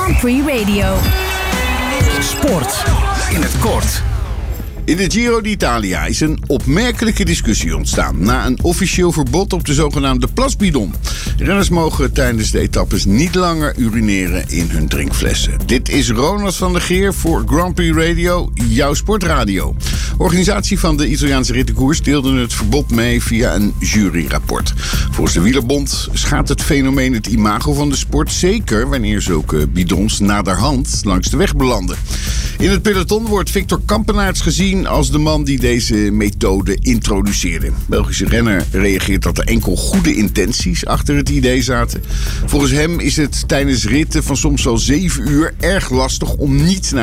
Grand Prix Radio. Sport in het kort. In de Giro d'Italia is een opmerkelijke discussie ontstaan na een officieel verbod op de zogenaamde plasbidon. De renners mogen tijdens de etappes niet langer urineren in hun drinkflessen. Dit is Ronald van der Geer voor Grand Prix Radio, jouw sportradio. De organisatie van de Italiaanse rittenkoers deelde het verbod mee via een juryrapport. Volgens de Wielerbond schaadt het fenomeen het imago van de sport, zeker wanneer zulke bidons naderhand langs de weg belanden. In het peloton wordt Victor Kampenaerts gezien als de man die deze methode introduceerde. Belgische renner reageert dat er enkel goede intenties achter het idee zaten. Volgens hem is het tijdens ritten van soms wel 7 uur erg lastig om niet naar